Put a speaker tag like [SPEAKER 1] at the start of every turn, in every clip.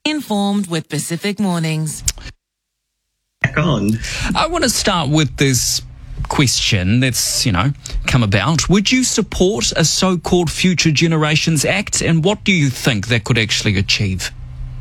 [SPEAKER 1] Informed with Pacific Mornings.
[SPEAKER 2] Back on.
[SPEAKER 3] I want to start with this question that's, come about. Would you support a so-called Future Generations Act, and what do you think that could actually achieve?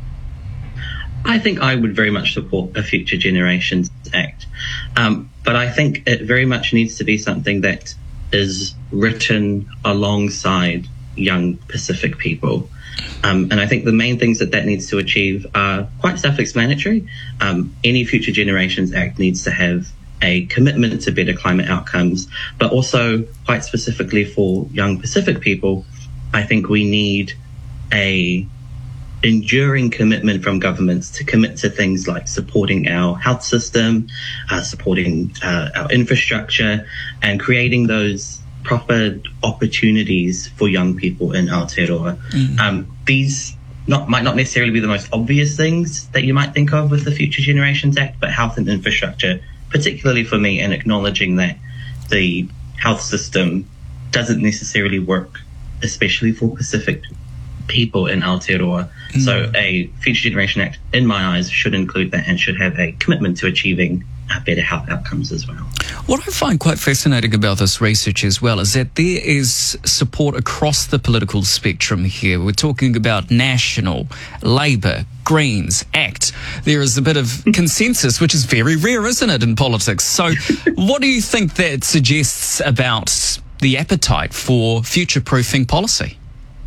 [SPEAKER 2] I think I would very much support a Future Generations Act. But I think it very much needs to be something that is written alongside young Pacific people. And I think the main things that needs to achieve are quite self-explanatory. Any Future Generations Act needs to have a commitment to better climate outcomes, but also quite specifically for young Pacific people, I think we need a enduring commitment from governments to commit to things like supporting our health system, supporting our infrastructure, and creating those proper opportunities for young people in Aotearoa. These might not necessarily be the most obvious things that you might think of with the Future Generations Act, but health and infrastructure, particularly for me, and acknowledging that the health system doesn't necessarily work, especially for Pacific people in Aotearoa. So a Future Generation Act, in my eyes, should include that and should have a commitment to achieving better health outcomes as well.
[SPEAKER 3] What I find quite fascinating about this research as well is that there is support across the political spectrum here. We're talking about National, Labour, Greens, ACT. There is a bit of consensus, which is very rare, isn't it, in politics? So what do you think that suggests about the appetite for future-proofing policy?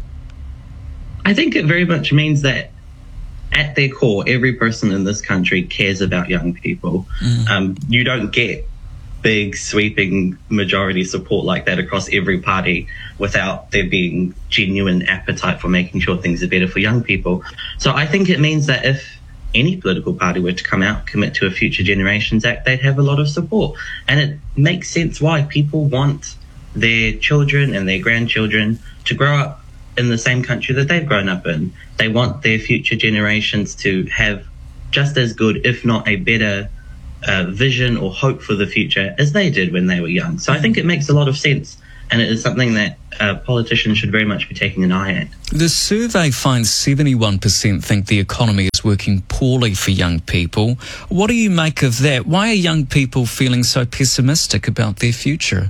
[SPEAKER 2] I think it very much means that at their core, every person in this country cares about young people. You don't get big, sweeping majority support like that across every party without there being genuine appetite for making sure things are better for young people. So I think it means that if any political party were to come out, commit to a Future Generations Act, they'd have a lot of support. And it makes sense why people want their children and their grandchildren to grow up in the same country that they've grown up in. They want their future generations to have just as good, if not a better, vision or hope for the future as they did when they were young. So I think it makes a lot of sense, and it is something that politicians should very much be taking an eye at.
[SPEAKER 3] The survey finds 71% think the economy is working poorly for young people. What do you make of that? Why are young people feeling so pessimistic about their future?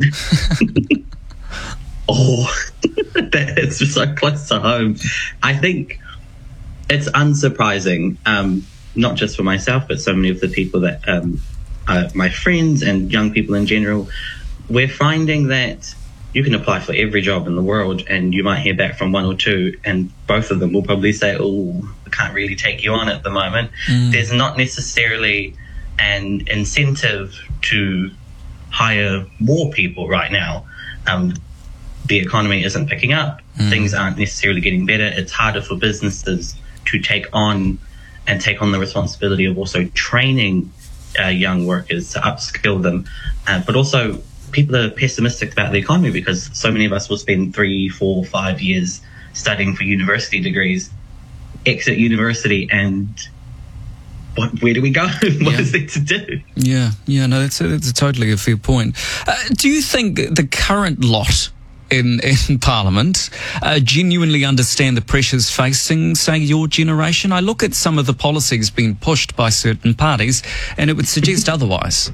[SPEAKER 2] That's just so close to home. I think it's unsurprising, not just for myself, but so many of the people that are my friends and young people in general. We're finding that you can apply for every job in the world and you might hear back from one or two, and both of them will probably say, I can't really take you on at the moment. There's not necessarily an incentive to hire more people right now. The economy isn't picking up. Things aren't necessarily getting better. It's harder for businesses to take on the responsibility of also training young workers to upskill them. But also, people are pessimistic about the economy because so many of us will spend 3, 4, 5 years studying for university degrees, exit university, and where do we go? What is there to do?
[SPEAKER 3] No, that's totally a fair point. Do you think the current lot in Parliament genuinely understand the pressures facing, say, your generation? I look at some of the policies being pushed by certain parties, and it would suggest otherwise.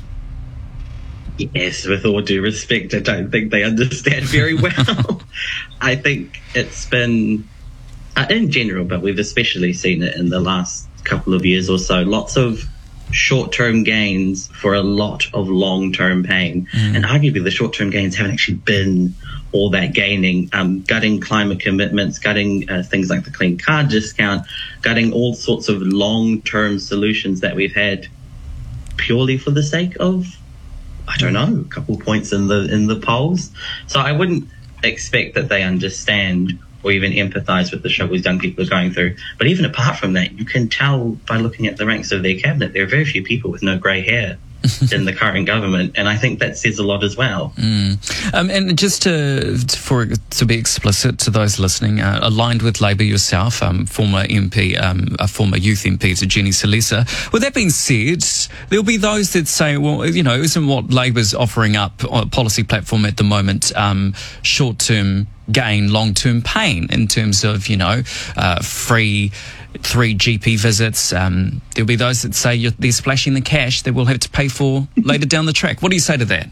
[SPEAKER 2] Yes, with all due respect, I don't think they understand very well. I think it's been, in general, but we've especially seen it in the last couple of years or so, lots of short-term gains for a lot of long-term pain. And arguably the short-term gains haven't actually been all that gaining. Gutting climate commitments, gutting things like the clean car discount, gutting all sorts of long-term solutions that we've had purely for the sake of, I don't know, a couple points in the polls. So I wouldn't expect that they understand or even empathise with the struggles young people are going through. But even apart from that, you can tell by looking at the ranks of their cabinet, there are very few people with no grey hair in the current government, and I think that says a lot as well.
[SPEAKER 3] And just to be explicit to those listening, aligned with Labour yourself, former MP, former youth MP to Jenny Salesa. With that being said, there'll be those that say, well, isn't what Labour's offering up on a policy platform at the moment short-term gain long-term pain in terms of, free 3 GP visits. There'll be those that say they're splashing the cash that we'll have to pay for later down the track. What do you say to that?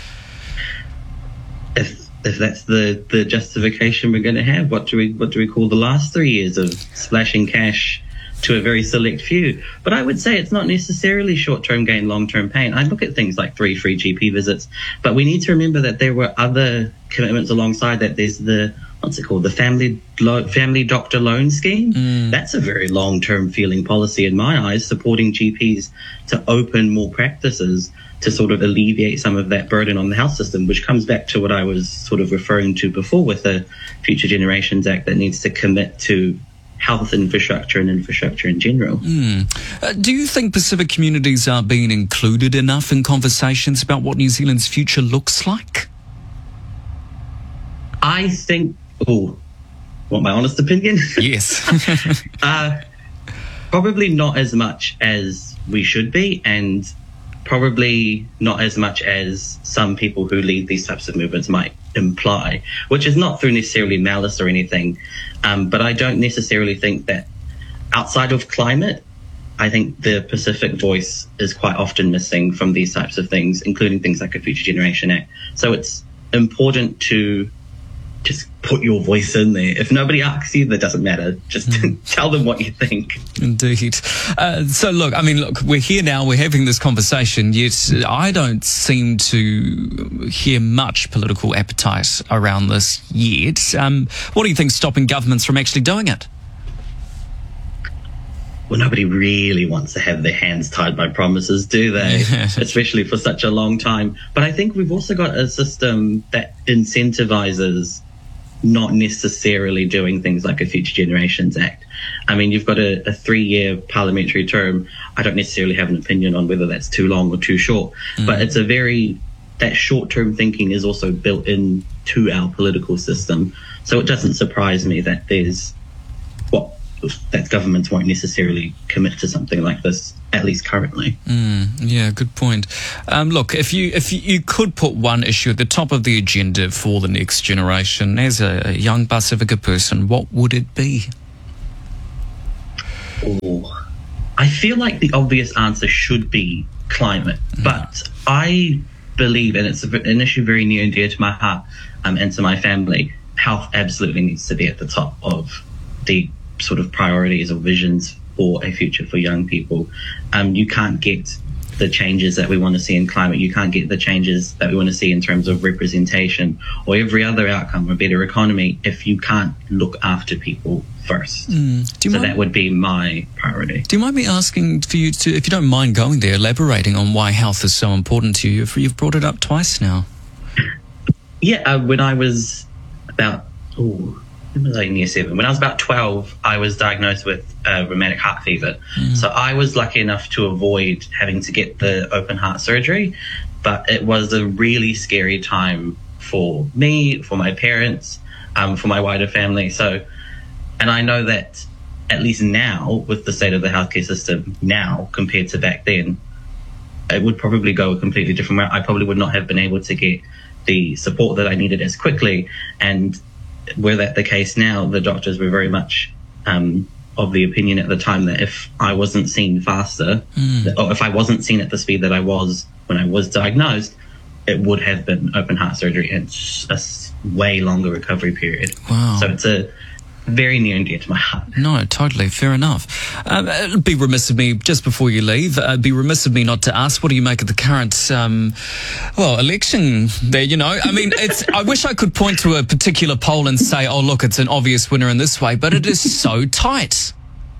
[SPEAKER 2] If that's the justification we're going to have, what do we call the last 3 years of splashing cash to a very select few? But I would say it's not necessarily short-term gain, long-term pain. I look at things like 3 free GP visits, but we need to remember that there were other commitments alongside that. There's the family doctor loan scheme. That's a very long-term feeling policy in my eyes, supporting GPs to open more practices to sort of alleviate some of that burden on the health system, which comes back to what I was sort of referring to before with the Future Generations Act that needs to commit to health infrastructure and infrastructure in general.
[SPEAKER 3] Do you think Pacific communities are being included enough in conversations about what New Zealand's future looks like?
[SPEAKER 2] I think, want my honest opinion?
[SPEAKER 3] Yes.
[SPEAKER 2] Probably not as much as we should be, and probably not as much as some people who lead these types of movements might imply, which is not through necessarily malice or anything. But I don't necessarily think that outside of climate, I think the Pacific voice is quite often missing from these types of things, including things like a Future Generation Act. So it's important to just put your voice in there. If nobody asks you, that doesn't matter. Just tell them what you think.
[SPEAKER 3] Indeed. So look, we're here now, we're having this conversation, yet I don't seem to hear much political appetite around this yet. What do you think's stopping governments from actually doing it?
[SPEAKER 2] Well, nobody really wants to have their hands tied by promises, do they? Especially for such a long time. But I think we've also got a system that incentivizes not necessarily doing things like a Future Generations Act. You've got a 3-year parliamentary term. I don't necessarily have an opinion on whether that's too long or too short, but it's that short-term thinking is also built into our political system. So it doesn't surprise me that that governments won't necessarily commit to something like this, at least currently.
[SPEAKER 3] Yeah, good point. Look, if you could put one issue at the top of the agenda for the next generation, as a young Pacifica person, what would it be?
[SPEAKER 2] I feel like the obvious answer should be climate, but I believe, and it's an issue very near and dear to my heart and to my family, health absolutely needs to be at the top of the sort of priorities or visions for a future for young people. You can't get the changes that we want to see in climate. You can't get the changes that we want to see in terms of representation or every other outcome, a better economy, if you can't look after people first. That would be my priority.
[SPEAKER 3] Do you mind me asking for you to, if you don't mind going there, elaborating on why health is so important to you? You've brought it up twice now.
[SPEAKER 2] Yeah, when I was about, in year 7. When I was about 12, I was diagnosed with rheumatic heart fever. So I was lucky enough to avoid having to get the open heart surgery, but it was a really scary time for me, for my parents, for my wider family. And I know that at least now, with the state of the healthcare system now compared to back then, it would probably go a completely different route. I probably would not have been able to get the support that I needed as quickly. And were that the case now, the doctors were very much of the opinion at the time that if I wasn't seen faster, or if I wasn't seen at the speed that I was when I was diagnosed, it would have been open heart surgery and a way longer recovery period.
[SPEAKER 3] Wow.
[SPEAKER 2] So it's a very near and dear to my heart.
[SPEAKER 3] No, totally. Fair enough. It'd be remiss of me, just before you leave, not to ask, what do you make of the current, election there, I wish I could point to a particular poll and say, oh, look, it's an obvious winner in this way, but it is so tight.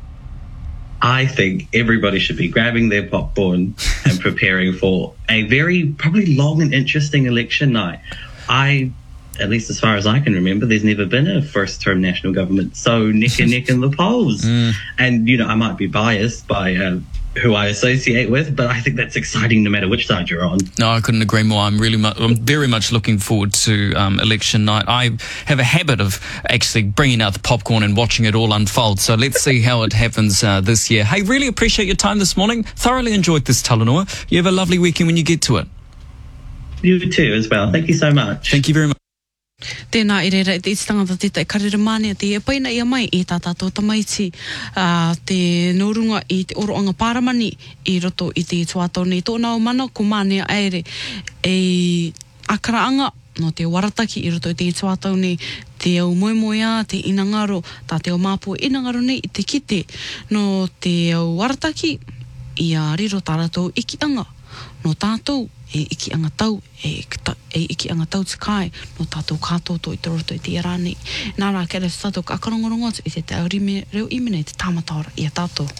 [SPEAKER 2] I think everybody should be grabbing their popcorn and preparing for a very probably long and interesting election night. At least as far as I can remember, there's never been a first-term national government so neck and neck in the polls. And, I might be biased by who I associate with, but I think that's exciting no matter which side you're on.
[SPEAKER 3] No, I couldn't agree more. I'm very much looking forward to election night. I have a habit of actually bringing out the popcorn and watching it all unfold. So let's see how it happens this year. Hey, really appreciate your time this morning. Thoroughly enjoyed this Talanoa. You have a lovely weekend when you get to it.
[SPEAKER 2] You too as well. Thank you so much.
[SPEAKER 3] Thank you very much.
[SPEAKER 4] Tēnā i reira, te tangata te tai karere mānea, te e paina ia mai i tā tātou tamaiti, te nōrunga i te oroanga pāramani i roto i te tuatau nei tōna o mana, ko mānea aere e akaraanga no te warataki i roto i te tuatau nei, te au moemoea, te inangaro, tā te au māpua inangaro nei i te kite, no te au warataki i a riro tā rātou ikianga, no tātou e iki anga tau, e iki anga tau te kai, no tātou kātoto i te roto i te irani. Nā rā kere tātou ka akarongorongo atu i te aurime reo imene te tāmataora i a tātou.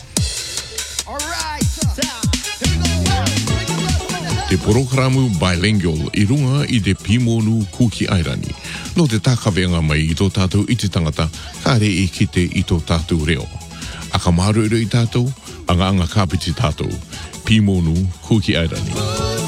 [SPEAKER 5] Te programa bilingual i runga i te Pimonu Kuki Airani. No te tākawenga mai i tō tātou i te tangata, kāre e kite i tō tātou reo. Aka maru i tātou, anga kāpiti tātou. Pimonu Kuki Airani.